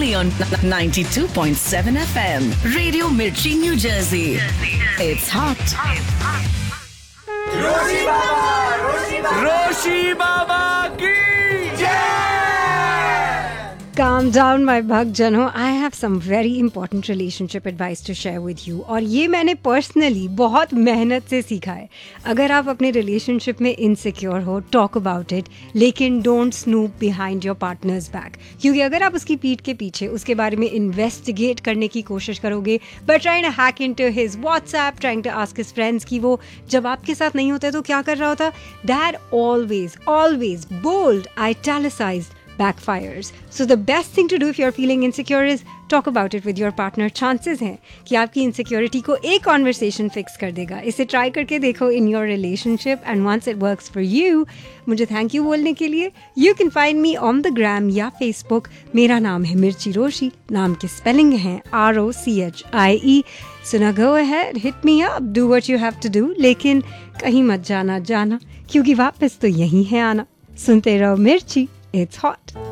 only on 92.7 FM. Radio Mirchi, New Jersey. It's hot. रोशी बाबा की Calm down, my bhagjano. I have some very important relationship advice to share with you. और ये मैंने personally बहुत मेहनत से सीखा है. अगर आप अपने relationship में insecure हो, talk about it. लेकिन don't snoop behind your partner's back. क्योंकि अगर आप उसकी पीठ के पीछे उसके बारे में investigate करने की कोशिश करोगे, but trying to hack into his WhatsApp, trying to ask his friends कि वो जब आपके साथ नहीं होता तो क्या कर रहा होता, that always bold, italicized backfires. So the best thing to do if you're feeling insecure is talk about it with your partner. Chances हैं कि आपकी insecurity को एक conversation fix कर देगा. इसे try करके देखो in your relationship and once it works for you, मुझे thank you बोलने के लिए you can find me on the gram या Facebook. मेरा नाम है मिर्ची रोशी. नाम के spelling है ROCHIE. So now go ahead, hit me up, do what you have to do. लेकिन कहीं मत जाना क्योंकि वापस तो यहीं है आना. सुनते रहो मिर्ची. It's hot.